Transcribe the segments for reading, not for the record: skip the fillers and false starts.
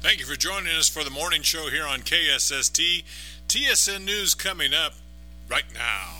Thank you for joining us for the morning show here on KSST. TSN News coming up right now.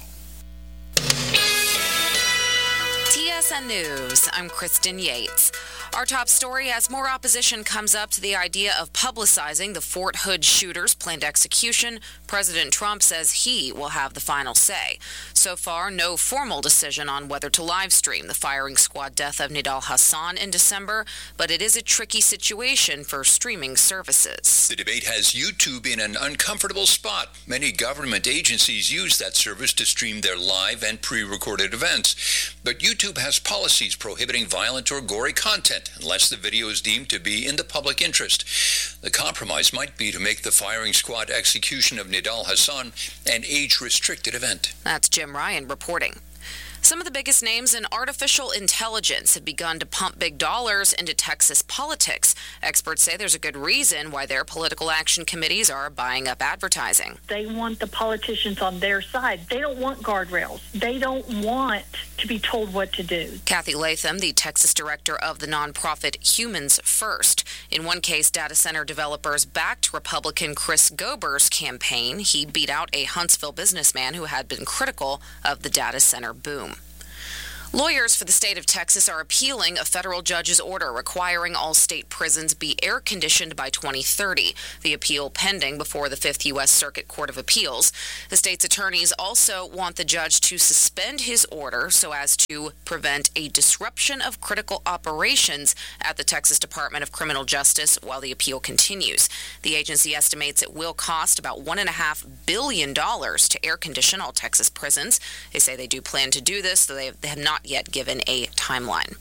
TSN News, I'm Kristen Yates. Our top story, as more opposition comes up to the idea of publicizing the Fort Hood shooter's planned execution, President Trump says he will have the final say. So far, no formal decision on whether to live stream the firing squad death of Nidal Hasan in December, but it is a tricky situation for streaming services. The debate has YouTube in an uncomfortable spot. Many government agencies use that service to stream their live and pre-recorded events. But YouTube has policies prohibiting violent or gory content unless the video is deemed to be in the public interest. The compromise might be to make the firing squad execution of Nidal Hasan an age-restricted event. That's Jim Ryan reporting. Some of the biggest names in artificial intelligence have begun to pump big dollars into Texas politics. Experts say there's a good reason why their political action committees are buying up advertising. They want the politicians on their side. They don't want guardrails. They don't want to be told what to do. Kathy Latham, the Texas director of the nonprofit Humans First. In one case, data center developers backed Republican Chris Gober's campaign. He beat out a Huntsville businessman who had been critical of the data center boom. Lawyers for the state of Texas are appealing a federal judge's order requiring all state prisons be air-conditioned by 2030. The appeal pending before the 5th U.S. Circuit Court of Appeals. The state's attorneys also want the judge to suspend his order so as to prevent a disruption of critical operations at the Texas Department of Criminal Justice while the appeal continues. The agency estimates it will cost about $1.5 billion to air-condition all Texas prisons. They say they do plan to do this, though they have not yet given a timeline.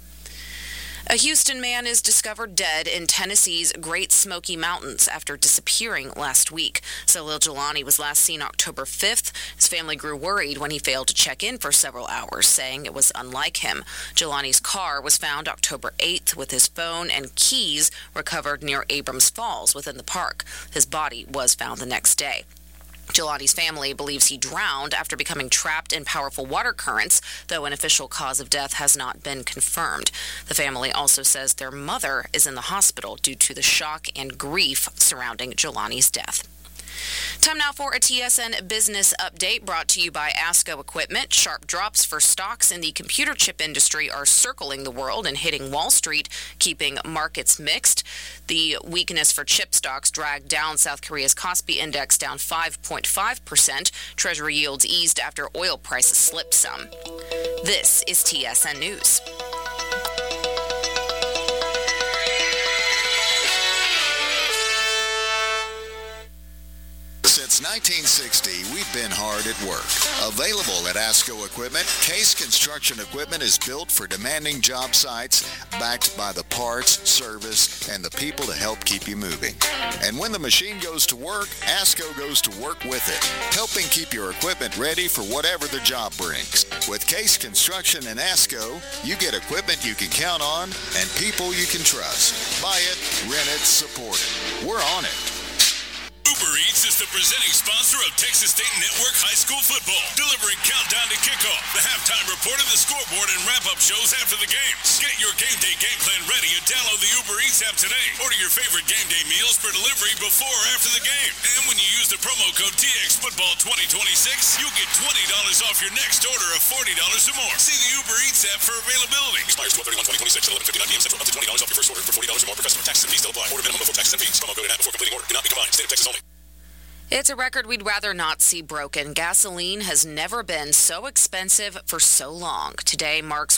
A Houston man is discovered dead in Tennessee's Great Smoky Mountains after disappearing last week. Salil Jelani was last seen October 5th. His family grew worried when he failed to check in for several hours, saying it was unlike him. Jelani's car was found October 8th with his phone and keys recovered near Abrams Falls within the park. His body was found the next day. Jelani's family believes he drowned after becoming trapped in powerful water currents, though an official cause of death has not been confirmed. The family also says their mother is in the hospital due to the shock and grief surrounding Jelani's death. Time now for a TSN business update brought to you by ASCO Equipment. Sharp drops for stocks in the computer chip industry are circling the world and hitting Wall Street, keeping markets mixed. The weakness for chip stocks dragged down South Korea's Kospi index down 5.5%. Treasury yields eased after oil prices slipped some. This is TSN News. Since 1960, we've been hard at work. Available at ASCO Equipment, Case Construction Equipment is built for demanding job sites, backed by the parts, service, and the people to help keep you moving. And when the machine goes to work, ASCO goes to work with it, helping keep your equipment ready for whatever the job brings. With Case Construction and ASCO, you get equipment you can count on and people you can trust. Buy it, rent it, support it. We're on it. Uber Eats is the presenting sponsor of Texas State Network High School Football, delivering countdown to kickoff, the halftime report of the scoreboard, and wrap-up shows after the games. Get your game day game plan ready and download the Uber Eats app today. Order your favorite game day meals for delivery before or after the game. And when you use the promo code TXFootball2026, you'll get $20 off your next order of $40 or more. See the Uber Eats app for availability. Expires 12/31/2026 at 11:59 p.m. Central. Up to $20 off your first order for $40 or more per customer. Taxes and fees still apply. Order minimum before taxes and fees. Promo code and app before completing order. Cannot be combined. State of Texas only. It's a record we'd rather not see broken. Gasoline has never been so expensive for so long. Today marks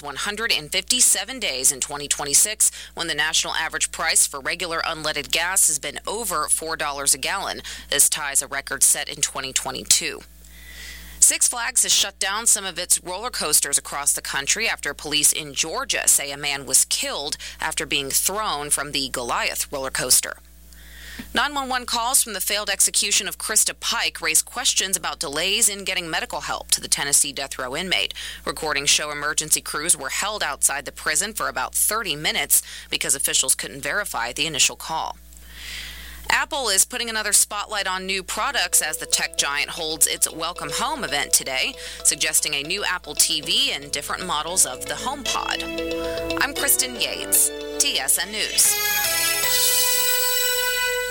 157 days in 2026 when the national average price for regular unleaded gas has been over $4 a gallon. This ties a record set in 2022. Six Flags has shut down some of its roller coasters across the country after police in Georgia say a man was killed after being thrown from the Goliath roller coaster. 911 calls from the failed execution of Krista Pike raise questions about delays in getting medical help to the Tennessee death row inmate. Recordings show emergency crews were held outside the prison for about 30 minutes because officials couldn't verify the initial call. Apple is putting another spotlight on new products as the tech giant holds its Welcome Home event today, suggesting a new Apple TV and different models of the HomePod. I'm Kristen Yates, TSN News.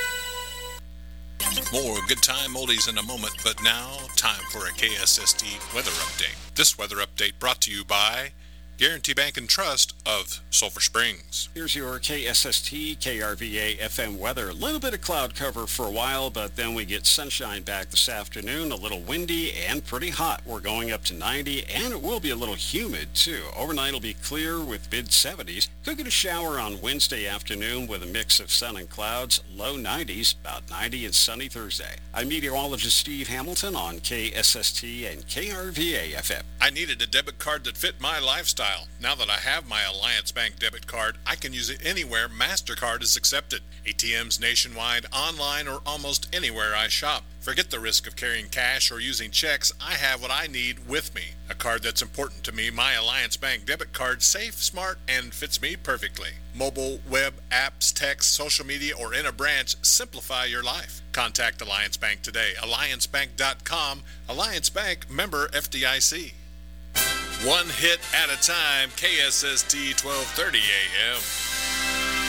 More good time oldies in a moment, but now time for a KSST weather update. This weather update brought to you by Guarantee Bank and Trust of Sulphur Springs. Here's your KSST, KRVA FM weather. A little bit of cloud cover for a while, but then we get sunshine back this afternoon. A little windy and pretty hot. We're going up to 90, and it will be a little humid, too. Overnight will be clear with mid-70s. Could get a shower on Wednesday afternoon with a mix of sun and clouds. Low 90s, about 90 and sunny Thursday. I'm meteorologist Steve Hamilton on KSST and KRVA FM. I needed a debit card that fit my lifestyle. Now that I have my Alliance Bank debit card, I can use it anywhere MasterCard is accepted. ATMs nationwide, online, or almost anywhere I shop. Forget the risk of carrying cash or using checks. I have what I need with me. A card that's important to me, my Alliance Bank debit card, safe, smart, and fits me perfectly. Mobile, web, apps, text, social media, or in a branch, simplify your life. Contact Alliance Bank today. AllianceBank.com. Alliance Bank, member FDIC. One hit at a time, KSST 1230 AM.